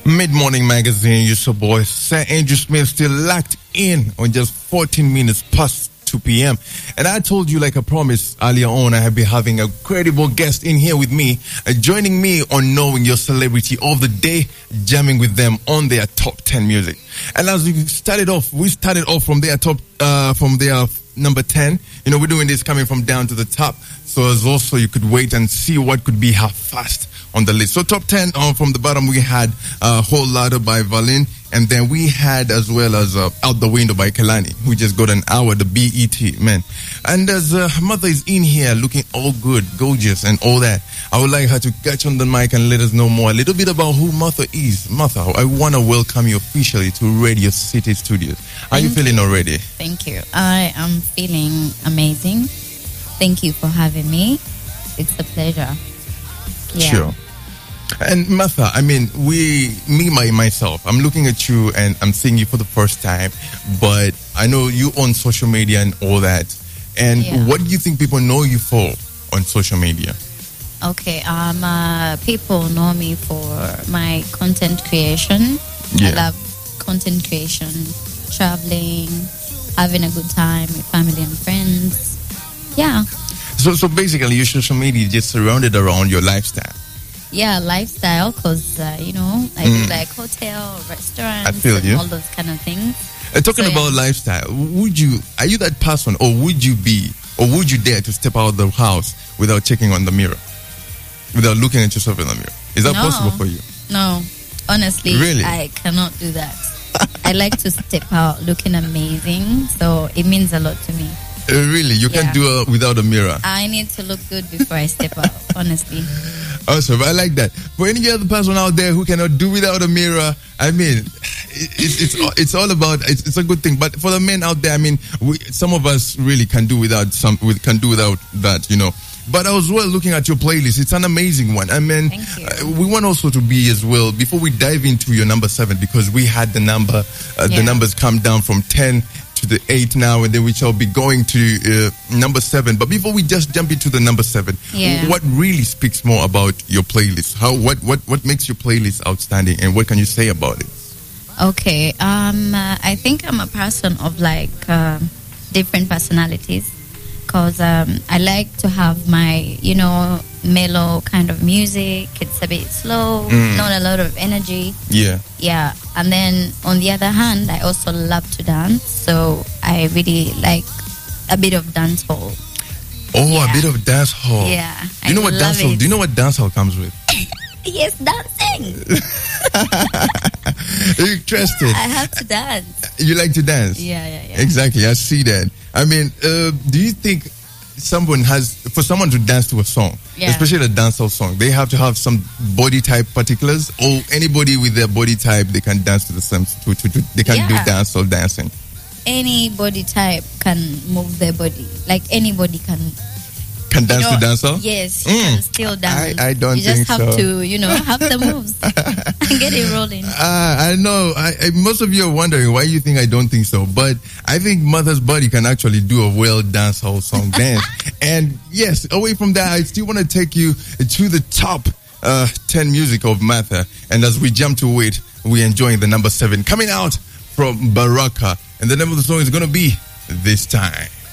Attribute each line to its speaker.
Speaker 1: Mid-Morning Magazine, your boy Sir Andrew Smith still locked in on just 14 minutes past 2 p.m. And I told you, like I promised earlier on, I have been having a credible guest in here with me, joining me on Knowing Your Celebrity of the Day, jamming with them on their top 10 music. And as we started off from their number 10. You know, we're doing this coming from down to the top. So as also you could wait and see what could be how fast on the list. So top 10 from the bottom, we had Whole Lotta by Valin. And then we had as well as Out the Window by Kelani, who just got an hour, the BET, man. And as Mother is in here looking all good, gorgeous and all that, I would like her to catch on the mic and let us know more a little bit about who Mother is. Mother, I want to welcome you officially to Radio City Studios. How are you feeling already?
Speaker 2: Thank you. I am feeling amazing. Thank you for having me. It's a pleasure. Yeah.
Speaker 1: Sure. And Martha, I mean, myself, I'm looking at you and I'm seeing you for the first time, but I know you on social media and all that. And what do you think people know you for on social media?
Speaker 2: Okay, people know me for my content creation.
Speaker 1: Yeah.
Speaker 2: I love content creation, traveling, having a good time with family and friends. Yeah.
Speaker 1: So basically, your social media is just surrounded around your lifestyle.
Speaker 2: Yeah, lifestyle, because, I do like hotel, restaurants,
Speaker 1: I feel you.
Speaker 2: And all those kind of things.
Speaker 1: Talking about lifestyle, are you that person, or would you dare to step out of the house without checking on the mirror? Without looking at yourself in the mirror? Is that possible for you?
Speaker 2: No, honestly,
Speaker 1: really?
Speaker 2: I cannot do that. I like to step out looking amazing, so it means a lot to me.
Speaker 1: Really? You can't do it without a mirror?
Speaker 2: I need to look good before I step out, honestly.
Speaker 1: Awesome. I like that. For any other person out there who cannot do without a mirror, I mean, it's all about, it's a good thing. But for the men out there, I mean, some of us really can do without that, you know. But I was looking at your playlist. It's an amazing one. I mean, we want also to be as well, before we dive into your number 7, because we had the numbers come down from 10 to the 8 now, and then we shall be going to number 7. But before we just jump into the number 7, what really speaks more about your playlist? What makes your playlist outstanding, and what can you say about it?
Speaker 2: Okay, I think I'm a person of different personalities, because I like to have my, mellow kind of music. It's a bit slow, not a lot of energy. Yeah. And then on the other hand, I also love to dance, so I really like a bit of dancehall.
Speaker 1: A bit of dancehall.
Speaker 2: Yeah.
Speaker 1: Do you know what dancehall? Do you know what dancehall comes with?
Speaker 2: Yes, dancing.
Speaker 1: You're interested?
Speaker 2: I have to dance.
Speaker 1: You like to dance?
Speaker 2: Yeah.
Speaker 1: Exactly, I see that. I mean, do you think for someone to dance to a song, especially a dancehall song, they have to have some body type particulars, or anybody with their body type, they can dance to the same, they can do dancehall dancing?
Speaker 2: Any body type can move their body. Like anybody can
Speaker 1: dance to dancehall?
Speaker 2: Yes, you can still dance.
Speaker 1: I don't think so.
Speaker 2: You just have to, have the moves and get it rolling.
Speaker 1: I know. Most of you are wondering why you think I don't think so. But I think Mother's body can actually do a well dancehall song dance. And yes, away from that, I still want to take you to the top 10 music of Mother. And as we jump to it, we're enjoying the number 7 coming out from Baraka. And the name of the song is going to be This Time.